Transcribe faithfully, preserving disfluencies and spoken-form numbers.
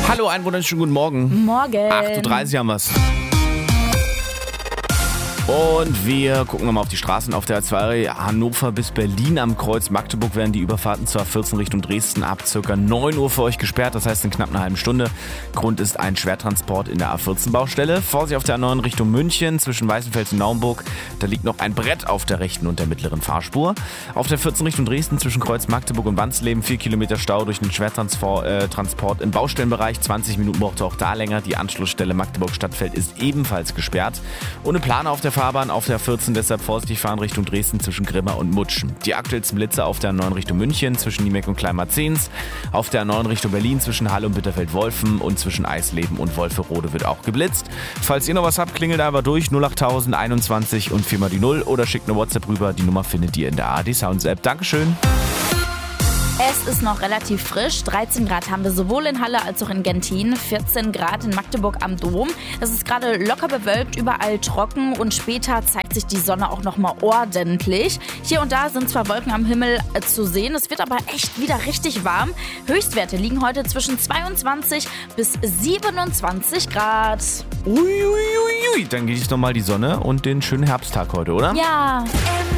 Hallo, einen wunderschönen guten Morgen. Morgen. acht Uhr dreißig haben wir's. Und wir gucken nochmal auf die Straßen auf der A zwei Hannover bis Berlin. Am Kreuz Magdeburg werden die Überfahrten zur A vierzehn Richtung Dresden ab ca. neun Uhr für euch gesperrt. Das heißt in knapp einer halben Stunde. Grund ist ein Schwertransport in der A vierzehn Baustelle. Vorsicht auf der A neun Richtung München zwischen Weißenfels und Naumburg. Da liegt noch ein Brett auf der rechten und der mittleren Fahrspur. Auf der vierzehn Richtung Dresden zwischen Kreuz Magdeburg und Wansleben vier Kilometer Stau durch den Schwertransport äh, Transport im Baustellenbereich. zwanzig Minuten brauchte auch da länger. Die Anschlussstelle Magdeburg-Stadtfeld ist ebenfalls gesperrt. Ohne Planer auf der Fahrbahn auf der vierzehn, deshalb vorsichtig fahren Richtung Dresden zwischen Grimma und Mutschen. Die aktuellsten Blitze auf der A neun Richtung München zwischen Niemeck und Kleinmarzens. Auf der A neun Richtung Berlin zwischen Halle und Bitterfeld-Wolfen und zwischen Eisleben und Wolferode wird auch geblitzt. Falls ihr noch was habt, klingelt einfach durch null acht null null null einundzwanzig und viermal die null oder schickt eine WhatsApp rüber. Die Nummer findet ihr in der A R D Sounds App. Dankeschön. Es ist noch relativ frisch. dreizehn Grad haben wir sowohl in Halle als auch in Gentin. vierzehn Grad in Magdeburg am Dom. Es ist gerade locker bewölkt, überall trocken und später zeigt sich die Sonne auch noch mal ordentlich. Hier und da sind zwar Wolken am Himmel äh, zu sehen, es wird aber echt wieder richtig warm. Höchstwerte liegen heute zwischen zweiundzwanzig bis siebenundzwanzig Grad. Uiuiui, dann genießt noch mal die Sonne und den schönen Herbsttag heute, oder? Ja.